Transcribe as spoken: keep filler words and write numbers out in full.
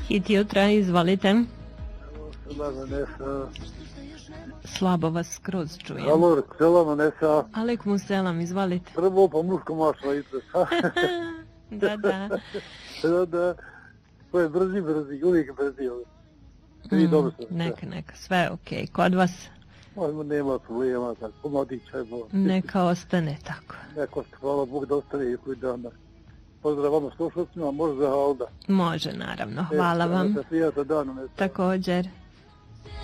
Hit jutra, izvolite. Slabo Nesa. Slabo vas skroz čujem. Halo, selam Nesa. Alejkum selam, izvolite. Prvo pa muško mašla jutros. Da, da. Da, da. To je brzi, brzi, uvijek brzi. I Mm, dobro sam. neka, neka, sve je okej. Kod vas Možemo, nema problema, tako, pomodića je bilo. neka ostane tako. Neko, hvala Bog da ostane i koji dana. Pozdrav vama slušalcima, možda Alda. Može, naravno. Hvala vam. E, da, da, dan, Također.